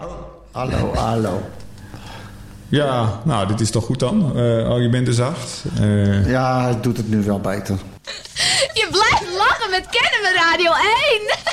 Hallo. Ja, nou, dit is toch goed dan? Je bent er zacht. Ja, hij doet het nu wel beter. Je blijft lachen met Kennen met Radio 1.